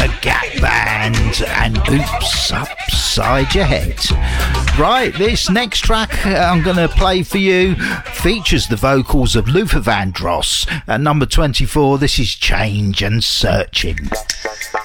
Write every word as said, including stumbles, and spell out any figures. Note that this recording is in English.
the Gap Band and Oops Upside Your Head. Right, this next track I'm going to play for you features the vocals of Luther Vandross. At number twenty-four, this is Change and Searching.